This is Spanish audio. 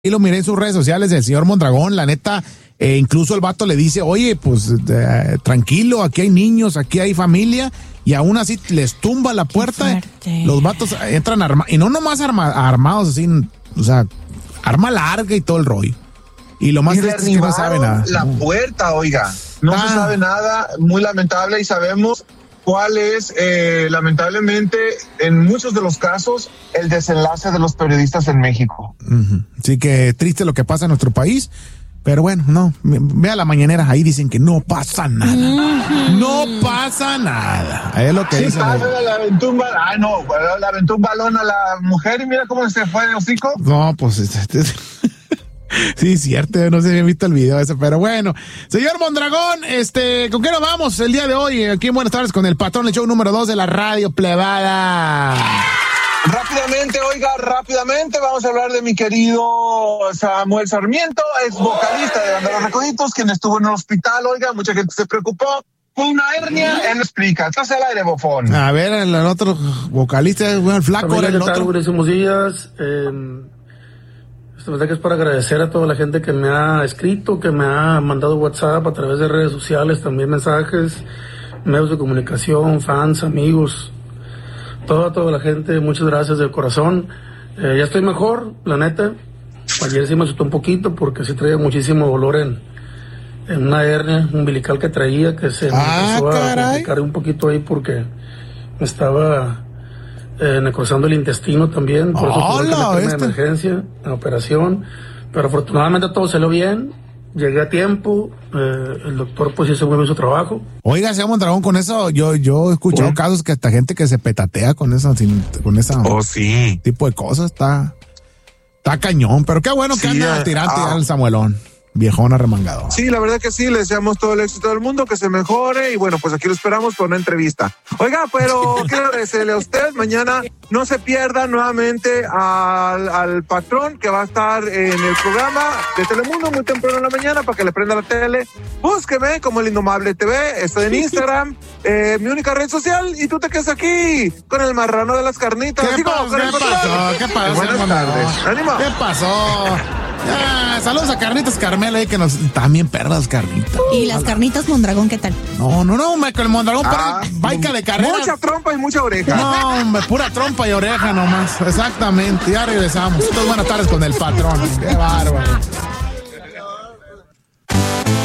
Y lo miré en sus redes sociales del señor Mondragón, la neta, incluso el vato le dice, oye, pues tranquilo, aquí hay niños, aquí hay familia, y aún así les tumba la puerta, los vatos entran armados, y no nomás armados así, o sea, arma larga y todo el rollo. Y lo más triste es que no sabe nada. La puerta, oiga, no se sabe nada, muy lamentable, y sabemos cuál es, lamentablemente, en muchos de los casos, el desenlace de los periodistas en México. Así que triste lo que pasa en nuestro país, pero bueno, no, vea la mañanera, ahí dicen que no pasa nada. No pasa nada. Es lo que sí, dicen. Le aventó un balón a la mujer y mira cómo se fue de hocico. No, pues sí, cierto, no se había visto el video ese, pero bueno. Señor Mondragón, ¿con qué nos vamos el día de hoy? Aquí en Buenas Tardes con el patrón, el show número 2 de la radio plebada. Rápidamente vamos a hablar de mi querido Samuel Sarmiento, es vocalista de Banda Los Recoditos, quien estuvo en el hospital. Oiga, mucha gente se preocupó. Fue una hernia, él explica. Estás al aire, bofón. A ver, el otro vocalista, el flaco. ¿Qué tal? Buenísimos días. Esta verdad que es para agradecer a toda la gente que me ha escrito, que me ha mandado WhatsApp a través de redes sociales, también mensajes, medios de comunicación, fans, amigos, toda la gente, muchas gracias del corazón. Ya estoy mejor, la neta. Ayer sí me asustó un poquito porque sí traía muchísimo dolor en una hernia umbilical que traía, que se me empezó a complicar un poquito ahí porque me estaba necrosando el intestino también, por eso tuve que meterme de emergencia, en operación, pero afortunadamente todo salió bien, llegué a tiempo, el doctor pues hizo muy bien su trabajo. Oiga, señor Mondragón, con eso yo he escuchado casos que hasta gente que se petatea con esa tipo de cosas, está cañón, pero qué bueno que anda tirante al Samuelón. Viejón arremangado. Sí, la verdad que sí, le deseamos todo el éxito del mundo, que se mejore, y bueno, pues aquí lo esperamos por una entrevista. Oiga, pero quiero agradecerle a usted, mañana no se pierda nuevamente al patrón, que va a estar en el programa de Telemundo muy temprano en la mañana, para que le prenda la tele. Búsqueme como El Indomable TV, estoy en Instagram, mi única red social, y tú te quedas aquí con el marrano de las carnitas. ¿Qué pasó? Buenas tardes. ¡Ánimo! ¿Qué pasó? Saludos a Carnitas Carmela ahí, que nos también perras carnitas. ¿Y las carnitas Mondragón qué tal? No, el Mondragón baica de carrera. Mucha trompa y mucha oreja. No, hombre, pura trompa y oreja nomás. Exactamente, ya regresamos. Buenas tardes con el patrón. Qué bárbaro.